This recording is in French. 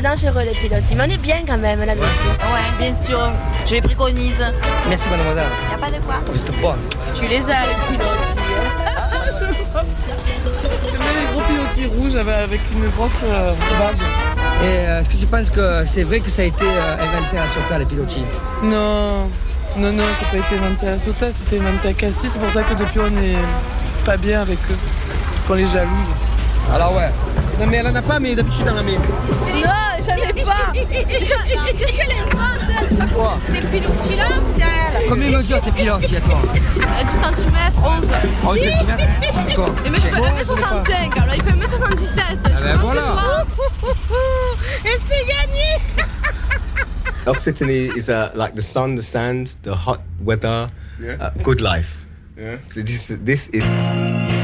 dangereux les pilotes, mais on est bien quand même là-dessus. Ouais, bien sûr, je les préconise. Merci mademoiselle. Y a pas de quoi. Vous êtes bonne. Tu les as les pilotes. J'aime bien les gros pilotis rouges avec une grosse base. Et est-ce que tu penses que c'est vrai que ça a été inventé à Ciotat, les pilotis? Non, ça n'a pas été inventé à Ciotat, c'était inventé à Cassis. C'est pour ça que depuis on n'est pas bien avec eux, parce qu'on les jalouse. Alors ouais. Non mais elle en a pas, mais d'habitude elle en a mis. Non, j'en ai pas. Qu'est-ce qu'elle invente? Quoi? Ces pilotis-là, c'est elle. Combien mesure tes pilotis à toi? 10 cm, 11. 11 cm? D'accord. Et moi je fais 1m65, alors il fait 1m77. Ah ben voilà. Et c'est gagné. Occitanie is like the sun, the sand, the hot weather, good life. Yeah. So this is